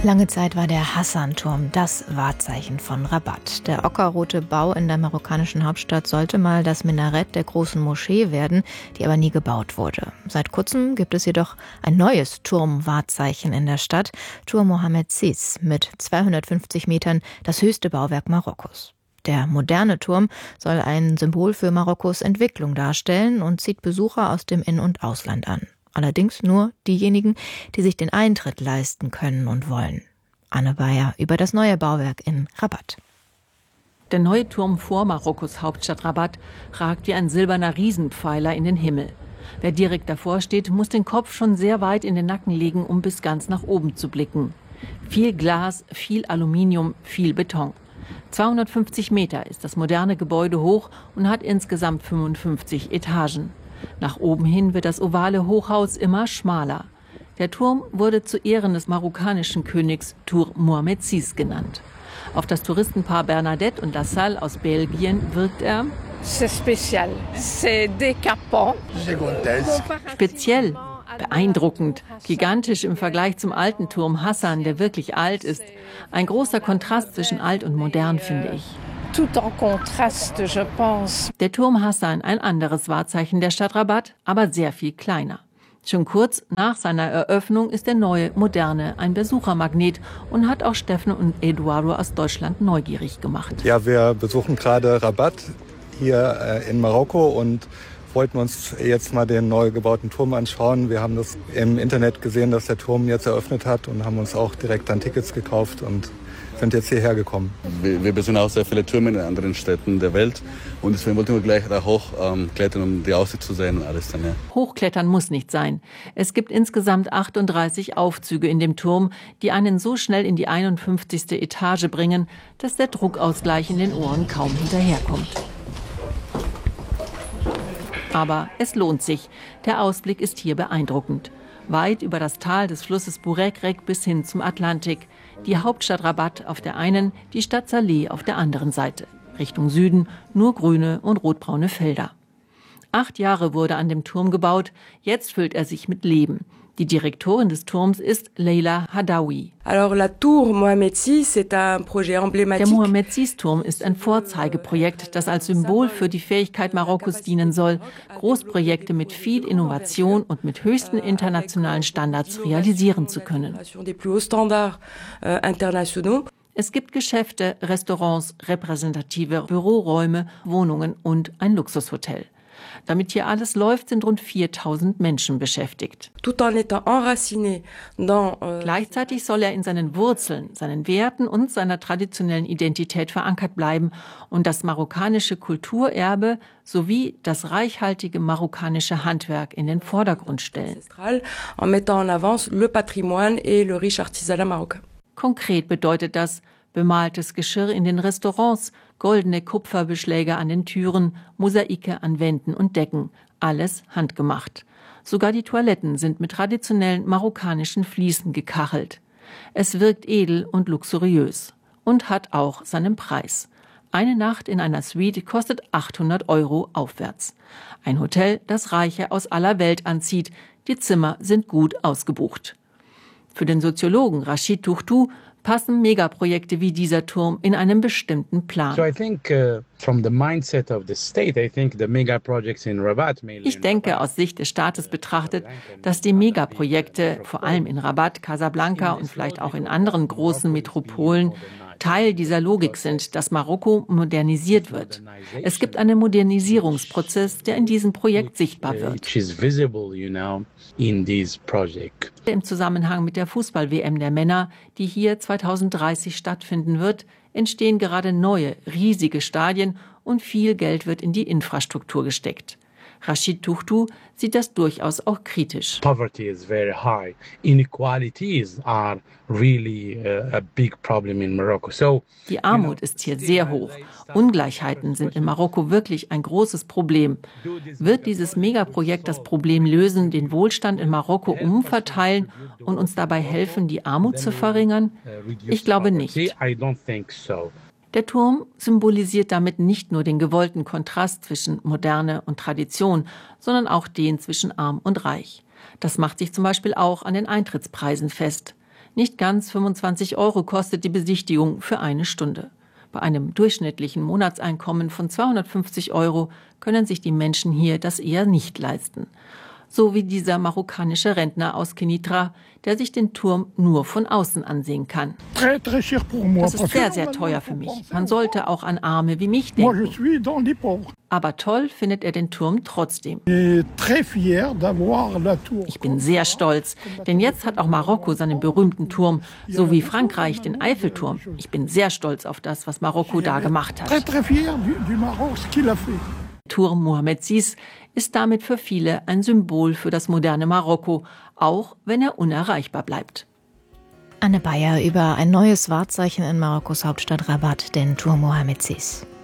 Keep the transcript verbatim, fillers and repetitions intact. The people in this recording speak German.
Lange Zeit war der Hassan-Turm das Wahrzeichen von Rabat. Der ockerrote Bau in der marokkanischen Hauptstadt sollte mal das Minarett der großen Moschee werden, die aber nie gebaut wurde. Seit kurzem gibt es jedoch ein neues Turmwahrzeichen in der Stadt, Turm Mohammed sechs, mit zweihundertfünfzig Metern, das höchste Bauwerk Marokkos. Der moderne Turm soll ein Symbol für Marokkos Entwicklung darstellen und zieht Besucher aus dem In- und Ausland an. Allerdings nur diejenigen, die sich den Eintritt leisten können und wollen. Anne Bayer über das neue Bauwerk in Rabat. Der neue Turm vor Marokkos Hauptstadt Rabat ragt wie ein silberner Riesenpfeiler in den Himmel. Wer direkt davor steht, muss den Kopf schon sehr weit in den Nacken legen, um bis ganz nach oben zu blicken. Viel Glas, viel Aluminium, viel Beton. zweihundertfünfzig Meter ist das moderne Gebäude hoch und hat insgesamt fünfundfünfzig Etagen. Nach oben hin wird das ovale Hochhaus immer schmaler. Der Turm wurde zu Ehren des marokkanischen Königs Turm Mohammed sechs genannt. Auf das Touristenpaar Bernadette und Lassalle aus Belgien wirkt er speziell, beeindruckend, gigantisch im Vergleich zum alten Turm Hassan, der wirklich alt ist. Ein großer Kontrast zwischen alt und modern, finde ich. Der Turm Hassan, ein anderes Wahrzeichen der Stadt Rabat, aber sehr viel kleiner. Schon kurz nach seiner Eröffnung ist der neue, moderne ein Besuchermagnet und hat auch Steffen und Eduardo aus Deutschland neugierig gemacht. Ja, wir besuchen gerade Rabat hier äh, in Marokko und wollten uns jetzt mal den neu gebauten Turm anschauen. Wir haben das im Internet gesehen, dass der Turm jetzt eröffnet hat und haben uns auch direkt dann Tickets gekauft und sind jetzt hierher gekommen. Wir, wir besuchen auch sehr viele Türme in anderen Städten der Welt und deswegen wollten wir gleich da hochklettern, um die Aussicht zu sehen und alles dann. Ja. Hochklettern muss nicht sein. Es gibt insgesamt achtunddreißig Aufzüge in dem Turm, die einen so schnell in die einundfünfzigste Etage bringen, dass der Druckausgleich in den Ohren kaum hinterherkommt. Aber es lohnt sich. Der Ausblick ist hier beeindruckend. Weit über das Tal des Flusses Bourekrek bis hin zum Atlantik. Die Hauptstadt Rabat auf der einen, die Stadt Salé auf der anderen Seite. Richtung Süden nur grüne und rotbraune Felder. Acht Jahre wurde an dem Turm gebaut, jetzt füllt er sich mit Leben. Die Direktorin des Turms ist Leila Hadaoui. Alors, la Tour Mohammed sechs, c'est un projet emblématique. Der Mohammed sechs-Turm ist ein Vorzeigeprojekt, das als Symbol für die Fähigkeit Marokkos dienen soll, Großprojekte mit viel Innovation und mit höchsten internationalen Standards realisieren zu können. Es gibt Geschäfte, Restaurants, repräsentative Büroräume, Wohnungen und ein Luxushotel. Damit hier alles läuft, sind rund viertausend Menschen beschäftigt. Gleichzeitig soll er in seinen Wurzeln, seinen Werten und seiner traditionellen Identität verankert bleiben und das marokkanische Kulturerbe sowie das reichhaltige marokkanische Handwerk in den Vordergrund stellen. Konkret bedeutet das bemaltes Geschirr in den Restaurants, goldene Kupferbeschläge an den Türen, Mosaike an Wänden und Decken, alles handgemacht. Sogar die Toiletten sind mit traditionellen marokkanischen Fliesen gekachelt. Es wirkt edel und luxuriös und hat auch seinen Preis. Eine Nacht in einer Suite kostet achthundert Euro aufwärts. Ein Hotel, das Reiche aus aller Welt anzieht. Die Zimmer sind gut ausgebucht. Für den Soziologen Rachid Touchtou passen Megaprojekte wie dieser Turm in einem bestimmten Plan. Ich denke, aus Sicht des Staates betrachtet, dass die Megaprojekte, vor allem in Rabat, Casablanca und vielleicht auch in anderen großen Metropolen, Teil dieser Logik sind, dass Marokko modernisiert wird. Es gibt einen Modernisierungsprozess, der in diesem Projekt sichtbar wird. Im Zusammenhang mit der Fußball-W M der Männer, die hier zweitausenddreißig stattfinden wird, entstehen gerade neue, riesige Stadien und viel Geld wird in die Infrastruktur gesteckt. Rachid Touchtou sieht das durchaus auch kritisch. Poverty is very high. Inequalities are really a big problem in Morocco. So, die Armut ist hier sehr hoch. Ungleichheiten sind in Marokko wirklich ein großes Problem. Wird dieses Megaprojekt das Problem lösen, den Wohlstand in Marokko umverteilen und uns dabei helfen, die Armut zu verringern? Ich glaube nicht. Der Turm symbolisiert damit nicht nur den gewollten Kontrast zwischen Moderne und Tradition, sondern auch den zwischen Arm und Reich. Das macht sich zum Beispiel auch an den Eintrittspreisen fest. Nicht ganz fünfundzwanzig Euro kostet die Besichtigung für eine Stunde. Bei einem durchschnittlichen Monatseinkommen von zweihundertfünfzig Euro können sich die Menschen hier das eher nicht leisten. So wie dieser marokkanische Rentner aus Kenitra, der sich den Turm nur von außen ansehen kann. Das ist sehr, sehr teuer für mich. Man sollte auch an Arme wie mich denken. Aber toll findet er den Turm trotzdem. Ich bin sehr stolz, denn jetzt hat auch Marokko seinen berühmten Turm, so wie Frankreich den Eiffelturm. Ich bin sehr stolz auf das, was Marokko da gemacht hat. Turm Mohammed Sis ist damit für viele ein Symbol für das moderne Marokko, auch wenn er unerreichbar bleibt. Anne Bayer über ein neues Wahrzeichen in Marokkos Hauptstadt Rabat, den Turm Mohammed Sis.